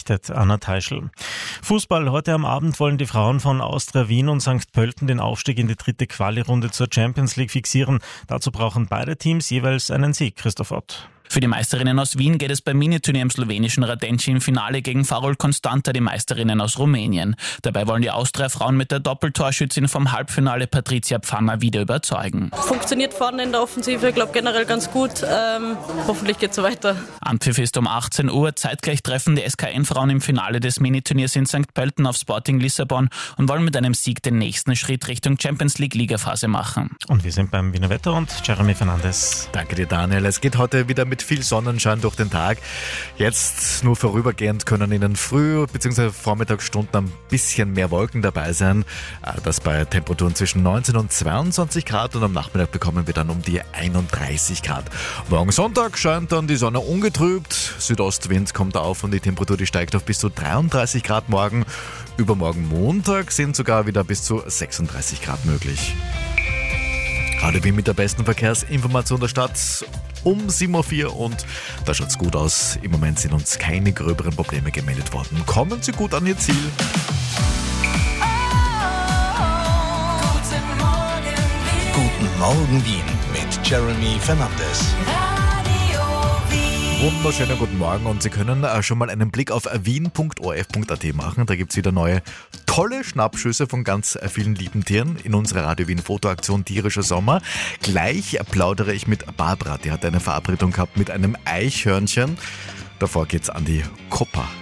berichtet Anna Teischl. Fußball. Heute am Abend wollen die Frauen von Austria Wien und St. Pölten den Aufstieg in die dritte Quali-Runde zur Champions League fixieren. Dazu brauchen beide Teams jeweils einen Sieg. Christoph Ott. Für die Meisterinnen aus Wien geht es beim Miniturnier im slowenischen Radenci im Finale gegen Farol Constanta, die Meisterinnen aus Rumänien. Dabei wollen die Austria-Frauen mit der Doppeltorschützin vom Halbfinale Patricia Pfanner wieder überzeugen. Funktioniert vorne in der Offensive, ich glaube generell ganz gut. Hoffentlich geht es so weiter. Anpfiff ist um 18 Uhr. Zeitgleich treffen die SKN-Frauen im Finale des Miniturniers in St. Pölten auf Sporting Lissabon und wollen mit einem Sieg den nächsten Schritt Richtung Champions League-Ligaphase machen. Und wir sind beim Wiener Wetter und Jeremy Fernandes. Danke dir, Daniel. Es geht heute wieder mit viel Sonnenschein durch den Tag. Jetzt nur vorübergehend können in den Früh- bzw. Vormittagsstunden ein bisschen mehr Wolken dabei sein. Das bei Temperaturen zwischen 19 und 22 Grad und am Nachmittag bekommen wir dann um die 31 Grad. Morgen Sonntag scheint dann die Sonne ungetrübt. Südostwind kommt auf und die Temperatur die steigt auf bis zu 33 Grad morgen. Übermorgen Montag sind sogar wieder bis zu 36 Grad möglich. Gerade wie mit der besten Verkehrsinformation der Stadt um 7.04 Uhr und da schaut's gut aus. Im Moment sind uns keine gröberen Probleme gemeldet worden. Kommen Sie gut an Ihr Ziel. Guten Morgen Wien mit Jeremy Fernandes. Wunderschönen guten Morgen und Sie können schon mal einen Blick auf wien.orf.at machen. Da gibt es wieder neue tolle Schnappschüsse von ganz vielen lieben Tieren in unserer Radio Wien Fotoaktion Tierischer Sommer. Gleich plaudere ich mit Barbara, die hat eine Verabredung gehabt mit einem Eichhörnchen. Davor geht's an die Koppa.